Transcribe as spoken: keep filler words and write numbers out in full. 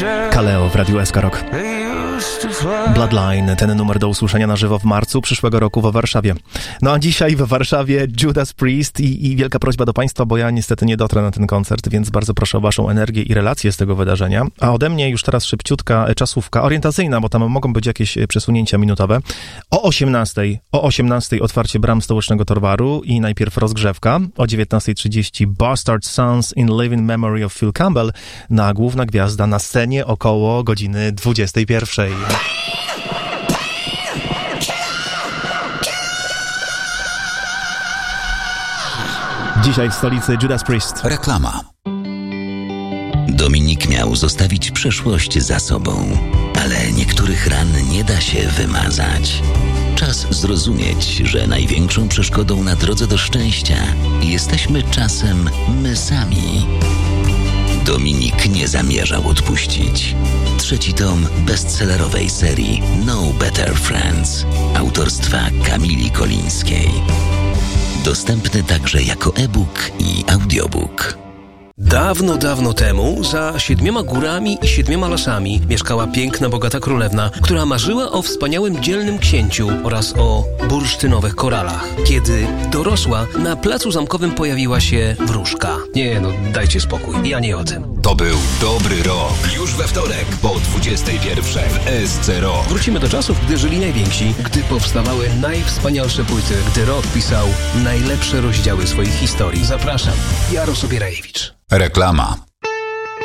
Kaleo w Radiu S K Rock. Bloodline, ten numer do usłyszenia na żywo w marcu przyszłego roku w Warszawie. No a dzisiaj w Warszawie Judas Priest i, i wielka prośba do Państwa, bo ja niestety nie dotrę na ten koncert, więc bardzo proszę o Waszą energię i relację z tego wydarzenia. A ode mnie już teraz szybciutka czasówka orientacyjna, bo tam mogą być jakieś przesunięcia minutowe. O osiemnastej, o osiemnastej otwarcie bram stołecznego Torwaru i najpierw rozgrzewka. O dziewiętnasta trzydzieści Bastard Sons in Living Memory of Phil Campbell, na główna gwiazda na scenie około godziny dwudziestej pierwszej. Dzisiaj w stolicy Judas Priest. Reklama. Dominik miał zostawić przeszłość za sobą, ale niektórych ran nie da się wymazać. Czas zrozumieć, że największą przeszkodą na drodze do szczęścia jesteśmy czasem my sami. Dominik nie zamierzał odpuścić. Trzeci tom bestsellerowej serii No Better Friends autorstwa Kamili Kolińskiej. Dostępny także jako e-book i audiobook. Dawno, dawno temu, za siedmioma górami i siedmioma lasami mieszkała piękna, bogata królewna, która marzyła o wspaniałym, dzielnym księciu oraz o bursztynowych koralach. Kiedy dorosła, na placu zamkowym pojawiła się wróżka. Nie no, dajcie spokój, ja nie o tym. To był dobry rok. Już we wtorek po dwudziestej pierwszej w S C Rock. Wrócimy do czasów, gdy żyli najwięksi, gdy powstawały najwspanialsze płyty, gdy rock pisał najlepsze rozdziały swoich historii. Zapraszam, Jaro Sobierajewicz. Reklama.